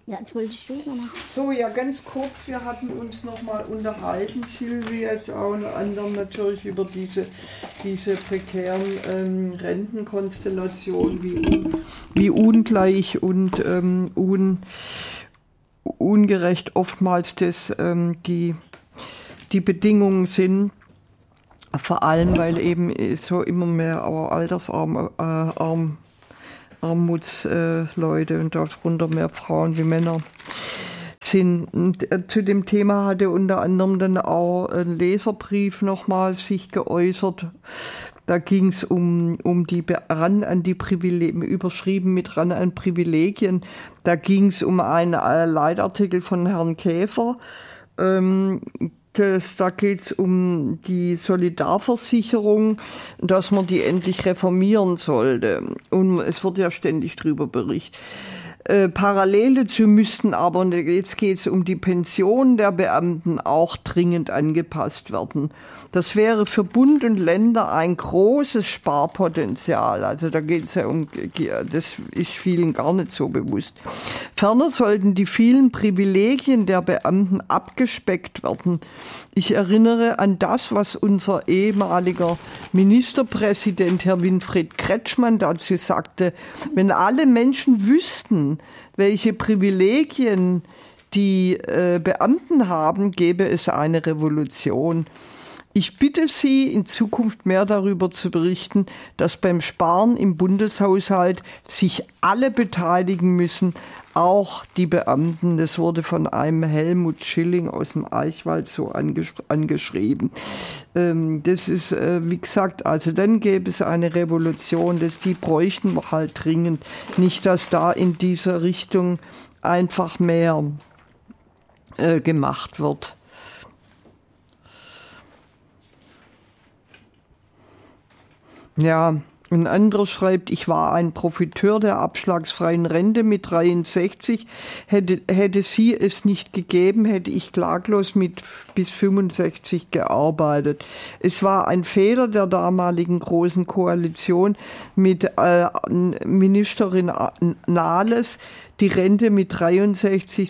Ja, das wollte ich noch machen. So, ja, ganz kurz, wir hatten uns noch mal unterhalten, Silvi, jetzt auch unter anderem natürlich über diese prekären Rentenkonstellationen, wie ungleich und ungerecht oftmals die Bedingungen sind. Vor allem, weil eben so immer mehr auch Armutsleute und darunter mehr Frauen wie Männer sind. Und zu dem Thema hatte unter anderem dann auch ein Leserbrief nochmal sich geäußert. Da ging es um die Ran an die Privilegien, überschrieben mit Ran an Privilegien. Da ging es um einen Leitartikel von Herrn Käfer. Da geht es um die Solidarversicherung, dass man die endlich reformieren sollte. Und es wird ja ständig darüber berichtet. Parallel dazu müssten aber, und jetzt geht es um die Pension der Beamten, auch dringend angepasst werden. Das wäre für Bund und Länder ein großes Sparpotenzial. Also da geht es ja das ist vielen gar nicht so bewusst. Ferner sollten die vielen Privilegien der Beamten abgespeckt werden. Ich erinnere an das, was unser ehemaliger Ministerpräsident Herr Winfried Kretschmann dazu sagte. Wenn alle Menschen wüssten, welche Privilegien die Beamten haben, gäbe es eine Revolution. Ich bitte Sie, in Zukunft mehr darüber zu berichten, dass beim Sparen im Bundeshaushalt sich alle beteiligen müssen, auch die Beamten. Das wurde von einem Helmut Schilling aus dem Eichwald so angeschrieben. Das ist, wie gesagt, also dann gäbe es eine Revolution, die bräuchten wir halt dringend. Nicht, dass da in dieser Richtung einfach mehr gemacht wird. Ja, ein anderer schreibt, ich war ein Profiteur der abschlagsfreien Rente mit 63. Hätte sie es nicht gegeben, hätte ich klaglos mit bis 65 gearbeitet. Es war ein Fehler der damaligen Großen Koalition mit Ministerin Nahles, die Rente mit 63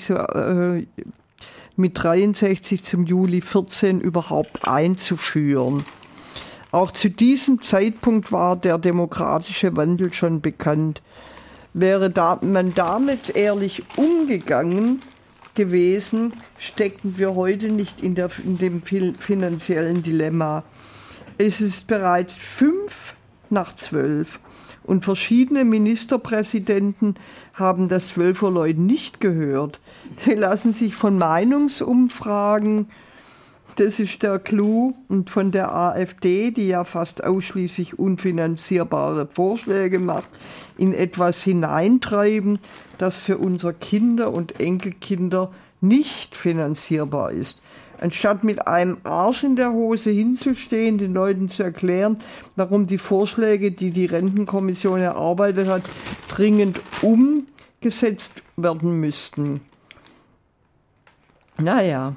zum Juli 14 überhaupt einzuführen. Auch zu diesem Zeitpunkt war der demokratische Wandel schon bekannt. Wäre man damit ehrlich umgegangen gewesen, steckten wir heute nicht in dem finanziellen Dilemma. Es ist bereits 11:55 und verschiedene Ministerpräsidenten haben das 12 Uhr Läuten nicht gehört. Sie lassen sich von Meinungsumfragen, das ist der Clou, und von der AfD, die ja fast ausschließlich unfinanzierbare Vorschläge macht, in etwas hineintreiben, das für unsere Kinder und Enkelkinder nicht finanzierbar ist. Anstatt mit einem Arsch in der Hose hinzustehen, den Leuten zu erklären, warum die Vorschläge, die die Rentenkommission erarbeitet hat, dringend umgesetzt werden müssten. Naja.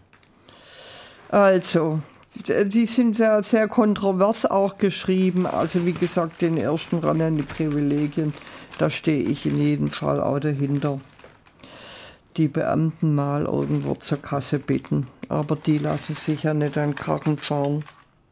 Also, die sind sehr, sehr kontrovers auch geschrieben. Also wie gesagt, den ersten Ran an die Privilegien, da stehe ich in jedem Fall auch dahinter. Die Beamten mal irgendwo zur Kasse bitten. Aber die lassen sich ja nicht an Karren fahren.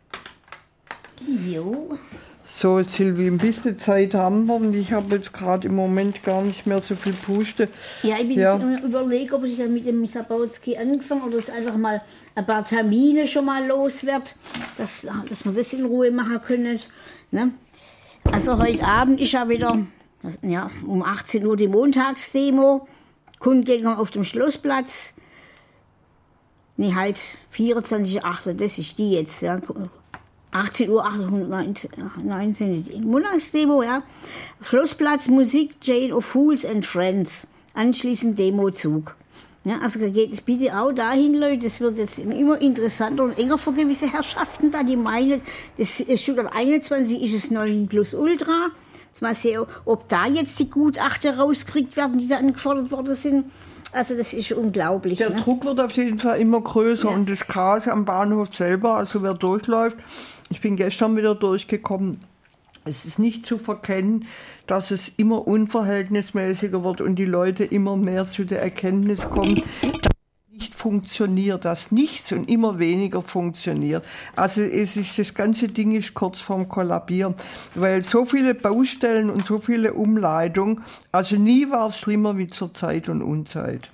Jo. So, Silvi, ein bisschen Zeit haben wir und ich habe jetzt gerade im Moment gar nicht mehr so viel Puste. Ja, ich bin jetzt überlegen, ob ich dann mit dem Sabotski angefangen oder jetzt einfach mal ein paar Termine schon mal los wird, dass wir das in Ruhe machen können. Ne? Also heute Abend ist ja wieder um 18 Uhr die Montagsdemo, Kundgebung auf dem Schlossplatz. Nee, halt 24.8., das ist die jetzt, ja. 18 Uhr, 19. Montagsdemo, ja. Schlossplatz, Musik, Jane of Fools and Friends. Anschließend Demozug. Ja, also geht bitte auch dahin, Leute. Das wird jetzt immer interessanter und enger für gewisse Herrschaften da, die meinen, das Stuttgart 21 ist es 9 plus Ultra. Jetzt mal sehen, ob da jetzt die Gutachter rauskriegt werden, die da angefordert worden sind. Also das ist unglaublich. Der Druck wird auf jeden Fall immer größer und das Chaos am Bahnhof selber, also wer durchläuft, ich bin gestern wieder durchgekommen, Es ist nicht zu verkennen, dass es immer unverhältnismäßiger wird und die Leute immer mehr zu der Erkenntnis kommen, dass es nicht funktioniert, dass nichts und immer weniger funktioniert. Also das ganze Ding ist kurz vorm Kollabieren, weil so viele Baustellen und so viele Umleitungen, also nie war es schlimmer wie zur Zeit und Unzeit.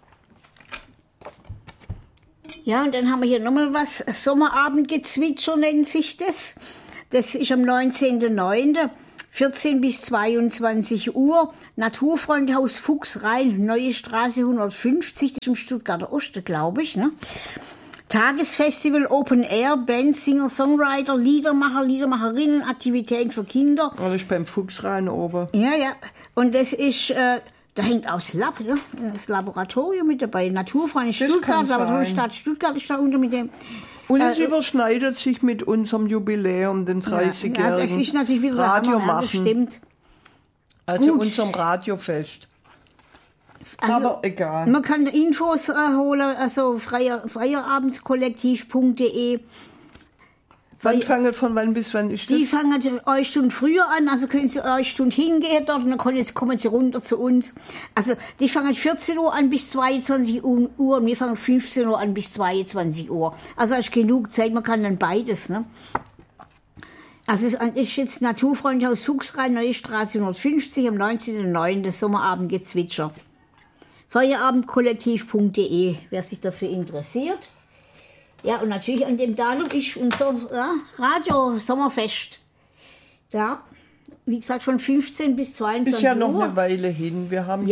Ja, und dann haben wir hier nochmal was, Sommerabendgezwitscher nennt sich das. Das ist am 19.09., 14 bis 22 Uhr, Naturfreundhaus Fuchsrhein, Neue Straße 150, das ist im Stuttgarter Osten, glaube ich. Ne? Tagesfestival, Open Air, Band, Singer, Songwriter, Liedermacher, Liedermacherinnen, Aktivitäten für Kinder. Das ist beim Fuchsrhein oben. Ja, und das ist, da hängt auch das Laboratorium mit dabei, Naturfreunde Stuttgart, Laboratoriumstadt Stuttgart ist da unter mit dem. Und es überschneidet sich mit unserem Jubiläum, dem 30-jährigen ja, das ist natürlich wieder Radio Hammer, das stimmt. Also Gut. unserem Radiofest. Also, aber egal. Man kann Infos holen, also feierabendskollektiv.de. Von wann bis wann ist das? Die fangen eine Stunde früher an, also können Sie eine Stunde hingehen dort und dann kommen Sie runter zu uns. Also die fangen 14 Uhr an bis 22 Uhr und wir fangen 15 Uhr an bis 22 Uhr. Also ist genug Zeit, man kann dann beides. Ne? Also es ist jetzt Naturfreundhaus Fuchsrhein, Neue Straße 150 am 19.09. das Sommerabendgezwitscher. Feierabendkollektiv.de, wer sich dafür interessiert. Ja, und natürlich an dem Datum ist unser Radio-Sommerfest. Ja, wie gesagt, von 15 bis 22 Uhr. Ist ja noch eine Weile hin. Wir haben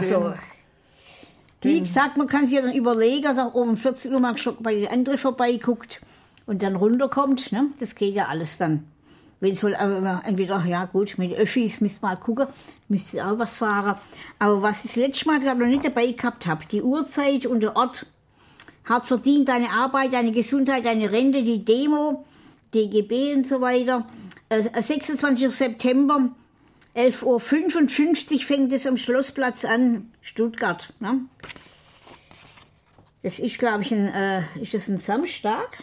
wie gesagt, man kann sich ja dann überlegen, dass auch um 14 Uhr mal schon bei den anderen vorbeiguckt und dann runterkommt. Ne? Das geht ja alles dann. Wenn soll entweder, ja gut, mit Öffis müsst mal gucken, müsst ihr auch was fahren. Aber was ich das letzte Mal, glaube ich, noch nicht dabei gehabt habe, die Uhrzeit und der Ort, hart verdient, deine Arbeit, deine Gesundheit, deine Rente, die Demo, DGB und so weiter. 26. September, 11.55 Uhr fängt es am Schlossplatz an, Stuttgart. Ne? Das ist, glaube ich, ist das ein Samstag,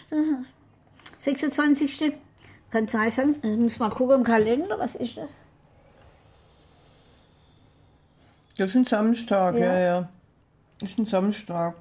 26. Kann es sein? Ich muss mal gucken im Kalender, was ist das? Das ist ein Samstag, ja. Das ist ein Samstag.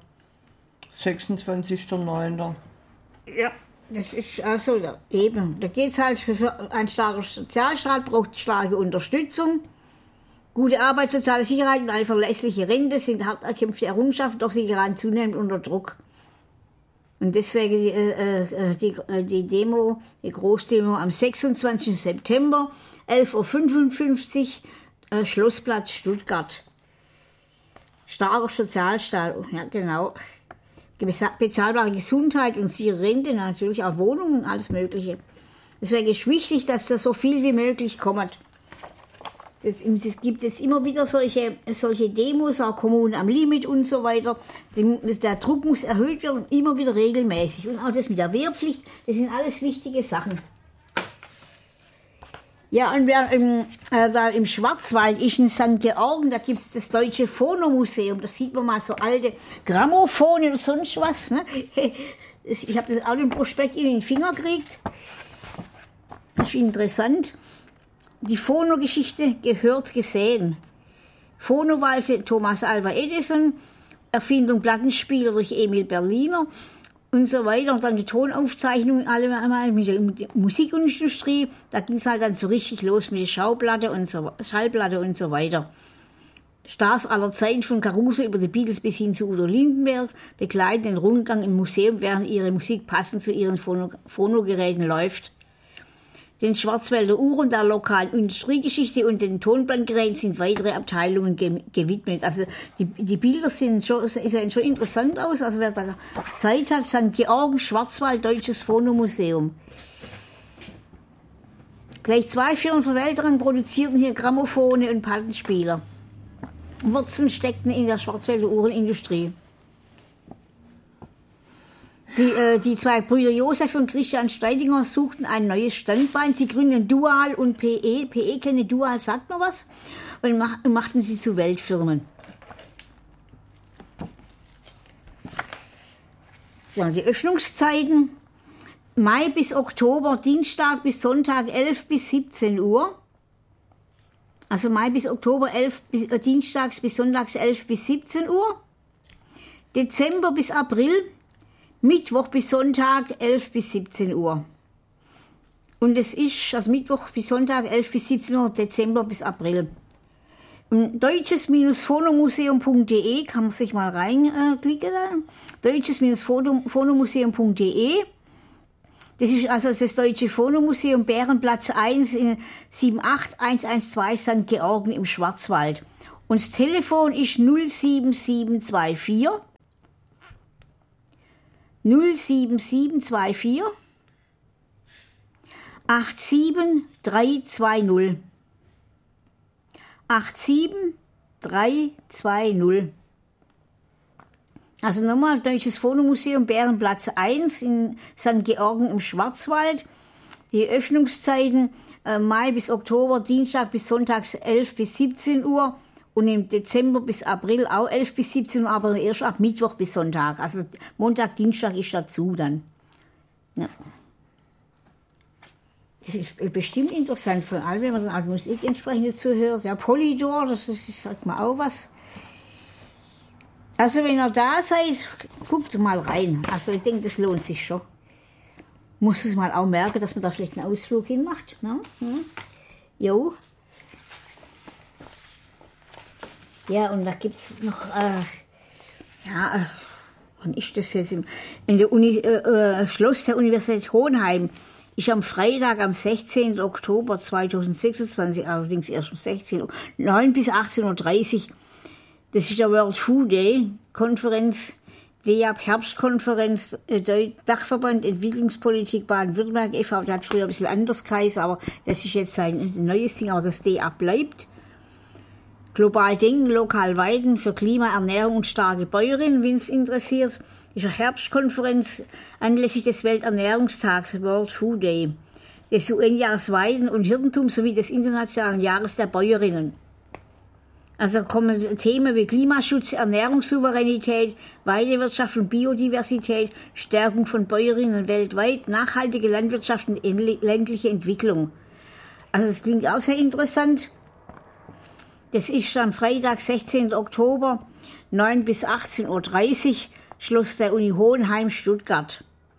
26.09. Ja, das ist also eben. Da geht es halt für ein starker Sozialstaat, braucht starke Unterstützung. Gute Arbeit, soziale Sicherheit und eine verlässliche Rente sind hart erkämpfte Errungenschaften, doch sie geraten zunehmend unter Druck. Und deswegen die Demo, die Großdemo am 26. September, 11.55 Uhr, Schlossplatz Stuttgart. Starker Sozialstaat, ja genau. Bezahlbare Gesundheit und sichere Rente, natürlich auch Wohnungen und alles Mögliche. Deswegen ist wichtig, dass da so viel wie möglich kommt. Es gibt jetzt immer wieder solche Demos, auch Kommunen am Limit und so weiter. Der Druck muss erhöht werden, immer wieder regelmäßig. Und auch das mit der Wehrpflicht, das sind alles wichtige Sachen. Ja, und im Schwarzwald ist in St. Georgen, da gibt es das Deutsche Phonomuseum. Da sieht man mal so alte Grammophone oder sonst was. Ne? Ich habe das auch im Prospekt in den Finger gekriegt. Das ist interessant. Die Phono-Geschichte gehört gesehen. Phono-Walze Thomas Alva Edison, Erfindung Plattenspieler durch Emil Berliner und so weiter. Und dann die Tonaufzeichnungen, alle mit der Musikindustrie. Da ging es halt dann so richtig los mit der Schallplatte und so weiter. Stars aller Zeiten von Caruso über die Beatles bis hin zu Udo Lindenberg begleiten den Rundgang im Museum, während ihre Musik passend zu ihren Phonogeräten läuft. Den Schwarzwälder Uhren, der lokalen Industriegeschichte und den Tonbandgeräten sind weitere Abteilungen gewidmet. Also die Bilder sehen schon interessant aus. Also wer da Zeit hat, St. Georgen, Schwarzwald, Deutsches Phonomuseum. Gleich 2 Firmen von Weltrang produzierten hier Grammophone und Plattenspieler. Wurzeln steckten in der Schwarzwälder Uhrenindustrie. Die 2 Brüder Josef und Christian Streidinger suchten ein neues Standbein. Sie gründeten Dual und PE. PE kenne Dual, sagt man was? Und machten sie zu Weltfirmen. Ja, die Öffnungszeiten. Mai bis Oktober, Dienstag bis Sonntag 11 bis 17 Uhr. Also Mai bis Oktober, dienstags bis sonntags 11 bis 17 Uhr. Dezember bis April, Mittwoch bis Sonntag 11 bis 17 Uhr. Und es ist, also Mittwoch bis Sonntag 11 bis 17 Uhr, Dezember bis April. Deutsches-Phonomuseum.de kann man sich mal reinklicken. Deutsches-Phonomuseum.de. Das ist also das Deutsche Phonomuseum, Bärenplatz 1 in 78112 St. Georgen im Schwarzwald. Und das Telefon ist 07724 07724 87320. 87320. Also nochmal, Deutsches Phonomuseum, Bärenplatz 1 in St. Georgen im Schwarzwald. Die Öffnungszeiten Mai bis Oktober, Dienstag bis Sonntags 11 bis 17 Uhr und im Dezember bis April auch 11 bis 17 Uhr, aber erst ab Mittwoch bis Sonntag. Also Montag, Dienstag ist dazu dann. Ja. Das ist bestimmt interessant für alle, wenn man dann auch Musik entsprechend dazu hört. Ja, Polydor, das ist halt mal auch was. Also wenn ihr da seid, guckt mal rein. Also ich denke, das lohnt sich schon. Muss es mal auch merken, dass man da vielleicht einen Ausflug hin macht. Ne? Jo. Ja, und da gibt es noch, wann ist das jetzt? In der Schloss der Universität Hohenheim ist am Freitag, am 16. Oktober 2026, allerdings erst um 16 Uhr, 9 bis 18.30 Uhr, das ist der World Food Day, Konferenz, DEAB Herbstkonferenz, Dachverband Entwicklungspolitik Baden-Württemberg e.V., der hat früher ein bisschen anders geheißen, aber das ist jetzt ein neues Ding, aber das DEAB bleibt. Global denken, lokal weiden für Klima, Ernährung und starke Bäuerinnen, wenn es interessiert. Das ist eine Herbstkonferenz anlässlich des Welternährungstags, World Food Day, des UN-Jahres Weiden und Hirtentum sowie des Internationalen Jahres der Bäuerinnen. Also kommen Themen wie Klimaschutz, Ernährungssouveränität, Weidewirtschaft und Biodiversität, Stärkung von Bäuerinnen weltweit, nachhaltige Landwirtschaft und ländliche Entwicklung. Also das klingt auch sehr interessant. Das ist am Freitag, 16. Oktober, 9 bis 18.30 Uhr, Schloss der Uni Hohenheim, Stuttgart.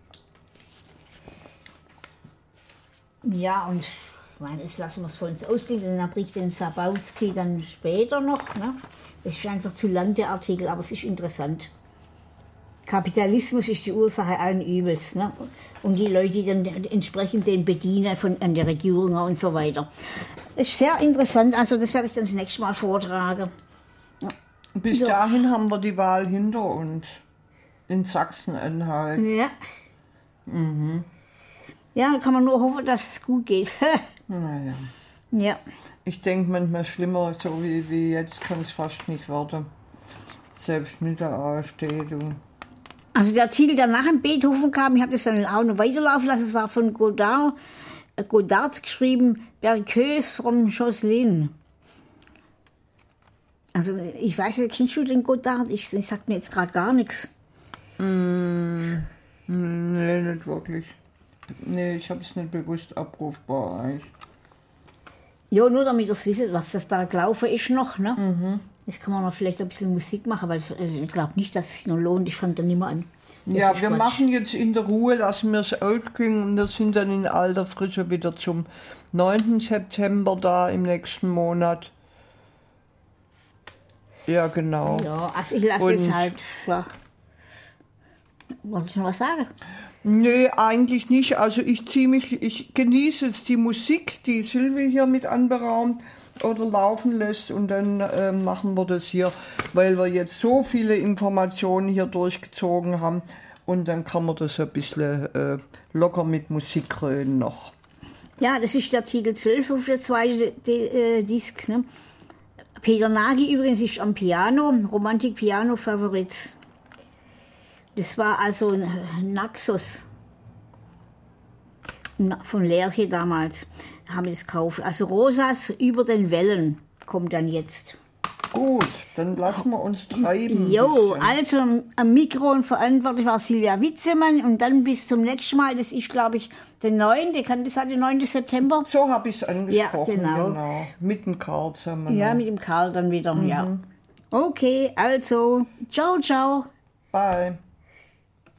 Ja, und ich meine, jetzt lassen wir es vor uns ausklingen, dann bricht den Sabautsky dann später noch. Ne? Das ist einfach zu lang, der Artikel, aber es ist interessant. Kapitalismus ist die Ursache allen Übels. Ne? Und die Leute, die dann entsprechend den bedienen an der Regierung und so weiter. Das ist sehr interessant, also das werde ich dann das nächste Mal vortragen. Ja. Bis dahin haben wir die Wahl hinter uns. In Sachsen-Anhalt. Ja. Mhm. Ja, da kann man nur hoffen, dass es gut geht. Naja. Ja. Ich denke manchmal schlimmer, so wie jetzt kann es fast nicht werden. Selbst mit der AfD. Also der Artikel, der nach dem Beethoven kam, ich habe das dann auch noch weiterlaufen lassen, es war von Godard geschrieben, Berceuse from Josselin. Also ich weiß nicht, kennst du den Godard? Ich sag mir jetzt gerade gar nichts. Nee, nicht wirklich. Nee, ich habe es nicht bewusst abrufbar eigentlich. Ja, nur damit ihr es wisst, was das da gelaufen ist noch. Ne? Mhm. Jetzt kann man noch vielleicht ein bisschen Musik machen, weil ich glaube nicht, dass es sich noch lohnt. Ich fange dann nicht mehr an. Ja, wir machen jetzt in der Ruhe, lassen wir es ausklingen und wir sind dann in alter Frische wieder zum 9. September da im nächsten Monat. Ja, genau. Ja, also ich lasse jetzt halt... Ja. Wolltest du noch was sagen? Nee, eigentlich nicht. Also ich genieße jetzt die Musik, die Silvi hier mit anberaumt oder laufen lässt und dann machen wir das hier, weil wir jetzt so viele Informationen hier durchgezogen haben und dann kann man das ein bisschen locker mit Musik krönen noch. Ja, das ist der Artikel 12 auf der zweiten Disc. Ne? Peter Nagy übrigens ist am Piano, Romantik-Piano-Favorit. Das war also ein Naxos von Lerche damals, haben wir das gekauft. Also Rosas über den Wellen kommt dann jetzt. Gut, dann lassen wir uns treiben. Jo, also am Mikro und verantwortlich war Silvia Witzemann und dann bis zum nächsten Mal, das ist glaube ich der 9., kann das sein, der 9. September? So habe ich es angesprochen, Ja, genau. Mit dem Karl zusammen. Ja, mit dem Karl dann wieder, ja. Okay, also, ciao, ciao. Bye.